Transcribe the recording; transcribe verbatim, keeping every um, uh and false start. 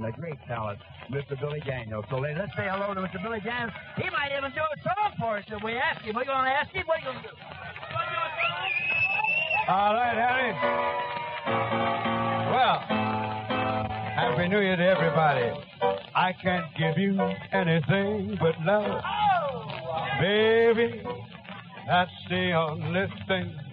the great talent, Mister Billy Daniels. So let's say hello to Mister Billy Daniels. He might even do a song for us if we ask him. We're going to ask him. What are you going to do? All right, Harry. Well, Happy New Year to everybody. I can't give you anything but love. Baby, that's the only thing